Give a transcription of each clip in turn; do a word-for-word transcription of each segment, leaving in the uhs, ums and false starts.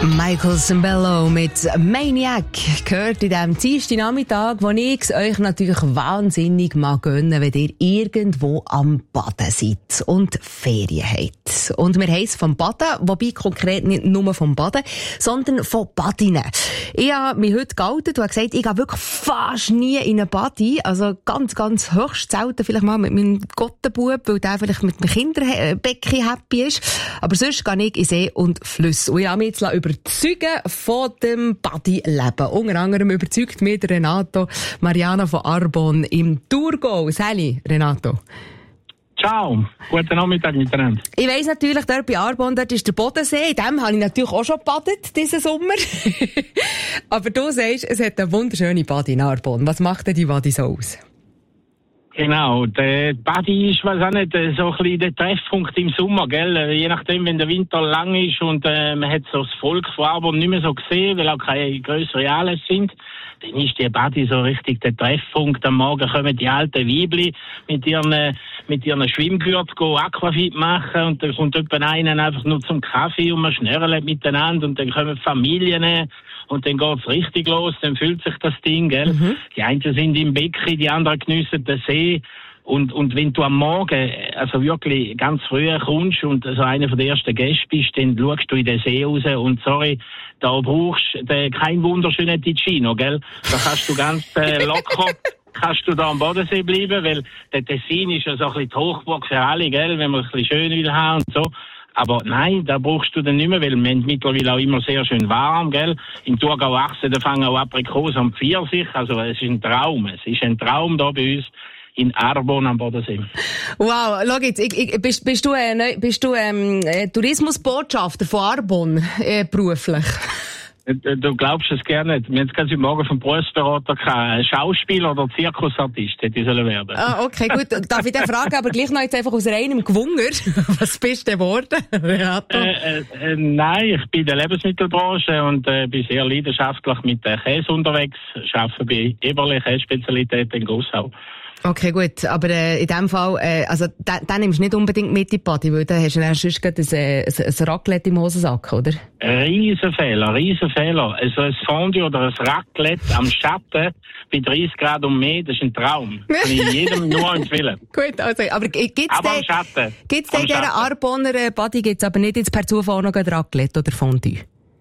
Michael Sembello mit Maniac gehört in diesem Dienstagnachmittag, wo ich es euch natürlich wahnsinnig mal gönnen, wenn ihr irgendwo am Baden seid und Ferien habt. Und wir heissen vom Baden, wobei konkret nicht nur vom Baden, sondern von Badinnen. Ich habe mich heute geoutet und habe gesagt, ich gehe wirklich fast nie in eine Badi, also ganz, ganz höchst selten vielleicht mal mit meinem Gottenbub, weil der vielleicht mit dem Kinderbecken happy ist. Aber sonst gehe ich in See und Flüsse. Und ich habe mich jetzt überzeugen von dem Badi-Leben. Unter anderem überzeugt mit Renato Mariana von Arbon im Thurgau. Sali, Renato. Ciao, guten Nachmittag miteinander. Ich weiss natürlich, dort bei Arbon, dort ist der Bodensee. In dem habe ich natürlich auch schon gebadet, diesen Sommer. Aber du sagst, es hat eine wunderschöne Badi in Arbon. Was macht denn die Badi so aus? Genau, der Badi ist, weiß auch nicht, so ein bisschen der Treffpunkt im Sommer, gell? Je nachdem, wenn der Winter lang ist und äh, man hat so das Volk von Arbon nicht mehr so gesehen, weil auch keine grösseren Anlässe sind, dann ist der Badi so richtig der Treffpunkt. Am Morgen kommen die alten Weibli mit ihren, mit ihren Schwimmgürteln go Aquafit machen und dann kommt jemand einen einfach nur zum Kaffee und man schnörrelt miteinander und dann kommen Familien und dann geht's richtig los, dann füllt sich das Ding, gell? Mhm. Die einen sind im Becken, die anderen geniessen den See. Und, und wenn du am Morgen, also wirklich ganz früh kommst und so einer von den ersten Gästen bist, dann schaust du in den See raus und sorry, da brauchst du kein wunderschönen Ticino, gell? Da kannst du ganz äh, locker, kannst du da am Bodensee bleiben, weil der Tessin ist ja so ein bisschen die Hochburg für alle, gell? Wenn man ein bisschen schön will haben und so. Aber nein, da brauchst du dann nicht mehr, weil wir haben mittlerweile auch immer sehr schön warm, gell? Im Thurgau Achse, da fangen auch Aprikosen und Pfirsich, also es ist ein Traum, es ist ein Traum da bei uns in Arbon am Bodensee. Wow, schau jetzt, ich, ich, bist, bist du, äh, bist du ähm, Tourismusbotschafter von Arbon, äh, beruflich? Du glaubst es gerne nicht. Wir haben es gerade heute Morgen vom Berufsberater gehabt. Ein Schauspieler oder Zirkusartist hätte ich sollen werden. Ah, okay, gut. Darf ich dann fragen, aber gleich noch jetzt einfach aus reinem Gewunger. Was bist du geworden, Renato? Äh, äh, nein, ich bin in der Lebensmittelbranche und äh, bin sehr leidenschaftlich mit äh, Käse unterwegs. Ich arbeite bei Eberle Käsespezialitäten in Gossau. Okay, gut. Aber äh, in dem Fall, äh, also da, da nimmst du nicht unbedingt mit in die Party, weil dann hast du dann sonst gerade ein, ein, ein Raclette im Hosensack, oder? Riesenfehler, Riesenfehler. Also ein Fondue oder ein Raclette am Schatten bei dreißig Grad und mehr, das ist ein Traum. Kann ich jedem nur empfehlen. Gut, also, aber gibt's aber den, am Schatten. Gibt's denn in dieser Arboner Party, gibt's aber nicht jetzt per Zufall noch ein Raclette oder Fondue?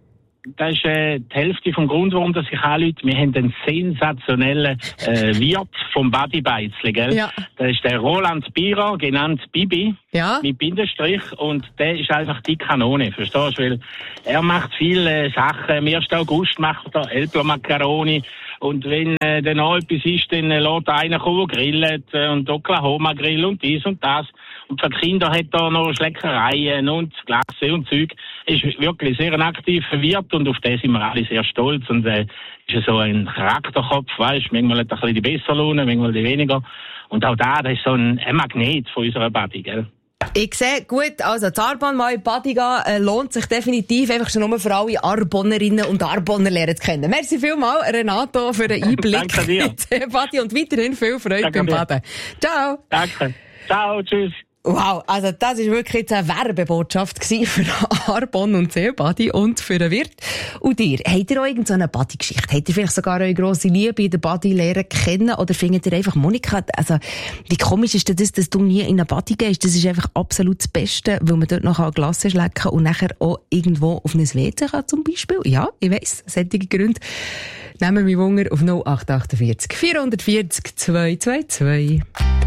Das ist äh, die Hälfte vom Grund, warum das sich anruft. Wir haben einen sensationellen äh, Wirt vom Badi-Beizli, gell? Ja. Das ist der Roland Bierer, genannt Bibi, ja. Mit Bindestrich. Und der ist einfach die Kanone, verstehst du? Weil er macht viele äh, Sachen. Am ersten August macht er Elbler-Macaroni. Und wenn äh, dann noch etwas ist, dann äh, lässt einer kommen, grillt äh, und Oklahoma-Grill und dies und das. Und für Kinder hat er noch Schleckereien und Glasse und Zeug. Ist wirklich sehr ein aktiver Wirt und auf den sind wir alle sehr stolz. Und äh, ist so ein Charakterkopf, weißt du, manchmal hat er ein bisschen die bessere Laune, manchmal die weniger. Und auch da, das ist so ein, ein Magnet von unserer Badi, gell? Ich sehe, gut, also die Arbon mal in die Badi gehen, äh, lohnt sich definitiv, einfach schon nur für alle Arbonerinnen und Arboner lernen zu kennen. Merci vielmals, Renato, für den Einblick Danke dir. in die Badi und weiterhin viel Freude Danke beim dir. Baden. Ciao. Danke. Ciao, tschüss. Wow, also das war wirklich jetzt eine Werbebotschaft für Arbon und Seebadi und für den Wirt. Und ihr, habt ihr auch irgendeine Badi-Geschichte? Habt ihr vielleicht sogar eure grosse Liebe in der Badi lernen kennen? Oder findet ihr einfach, Monika, also wie komisch ist denn das, dass du nie in eine Badi gehst? Das ist einfach absolut das Beste, weil man dort noch eine Glasse schlecken kann und nachher auch irgendwo auf ein W C kann zum Beispiel. Ja, ich weiss, solche Gründe. Nehmen wir Wunder auf null acht acht vier vier vier vier zwei zwei zwei.